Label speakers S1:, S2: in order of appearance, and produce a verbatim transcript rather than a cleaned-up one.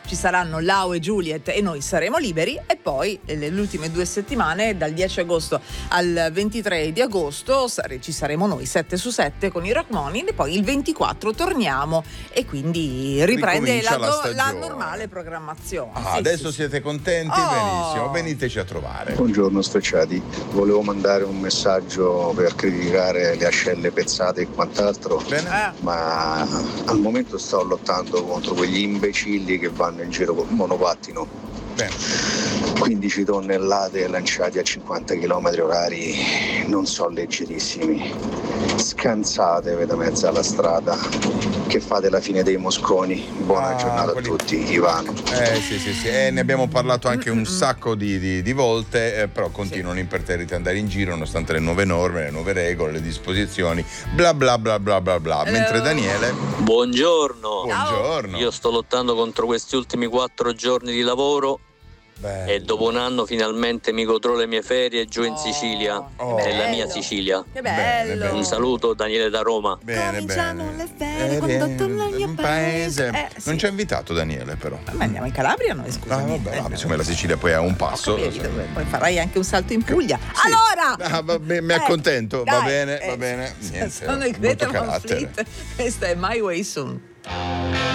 S1: ci saranno Lau e Juliet e noi saremo liberi, e poi le ultime due settimane dal dieci agosto al ventitré di agosto sare- ci saremo noi sette su sette con i Rock Morning, e poi il ventiquattro torniamo e quindi riprende la,
S2: la,
S1: do- la normale programmazione.
S2: Ah,
S1: sì,
S2: adesso
S1: sì,
S2: siete contenti?
S1: Oh.
S2: Benissimo, veniteci a trovare.
S3: Buongiorno Sfrecciati, volevo mandare un messaggio per criticare le ascelle pezzate e quant'altro.
S2: Bene.
S1: Eh.
S3: Ma al momento sto lottando contro quegli imbecilli che vanno in giro con monopattino.
S2: Bene.
S3: quindici tonnellate lanciati a cinquanta chilometri orari non sono leggerissimi. Scansatevi da mezzo alla strada, che fate la fine dei mosconi. Buona
S2: Ah,
S3: giornata
S2: quelli...
S3: a tutti, Ivano.
S2: Eh sì sì sì, eh, ne abbiamo parlato anche un sacco di, di, di volte, eh, però continuano sì. imperterriti ad andare in giro nonostante le nuove norme, le nuove regole, le disposizioni, bla bla bla bla bla bla.
S1: Hello.
S2: Mentre Daniele...
S4: Buongiorno.
S2: Buongiorno.
S4: Io sto lottando contro questi ultimi quattro giorni di lavoro. Bello. E dopo un anno finalmente mi godrò le mie ferie giù in Sicilia,
S2: oh,
S4: nella
S1: bello.
S4: mia Sicilia.
S1: Che bello.
S2: Bene, bene.
S4: Un saluto, Daniele da Roma.
S2: Bene,
S1: Cominciamo
S2: bene.
S1: le ferie quando torno al mio paese. Eh,
S2: Non
S1: sì.
S2: ci ha invitato Daniele, però.
S1: Ma andiamo in Calabria noi, scusa.
S2: Ah, vabbè, vabbè, siccome la Sicilia poi ha un passo.
S1: Capito, poi farai anche un salto in Puglia.
S2: Sì.
S1: Allora!
S2: Ah, va bene, mi
S1: Eh,
S2: accontto, va
S1: dai,
S2: bene,
S1: eh,
S2: va bene. Niente,
S1: sono i
S2: molto
S1: Greta Van
S2: carattere.
S1: Fleet. Questa è My Way Soon.